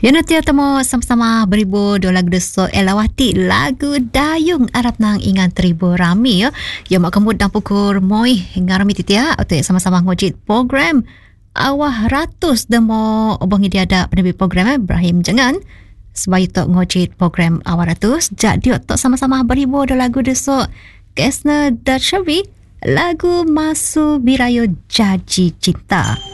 Ya nanti temu sama-sama beribu dua lagu deso elawati lagu dayung Arab nang ingan teribu rami ya. Ya mak kemud dan pukul moi hingga rami titia atau sama-sama ngojit program awah ratus demo obong dia ada penerbit program Ibrahim jangan sebaik tok ngojit program awah ratus jadi tok sama-sama beribu dua lagu deso Kesna Darshavi lagu Masu Birayo Jaji Cinta.